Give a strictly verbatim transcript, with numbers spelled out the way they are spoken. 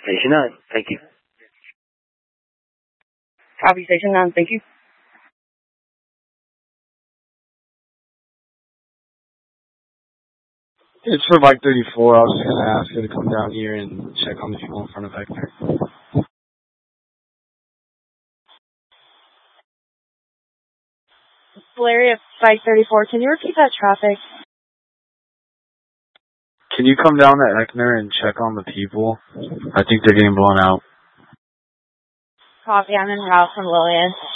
Station nine, thank you. Copy Station nine, thank you. It's for Bike thirty-four. I was just going to ask her to come down here and check on the people in front of Hector. Valeria, Bike thirty-four, can you repeat that traffic? Can you come down to Eckner and check on the people? I think they're getting blown out. Copy, I'm en route from Lillian.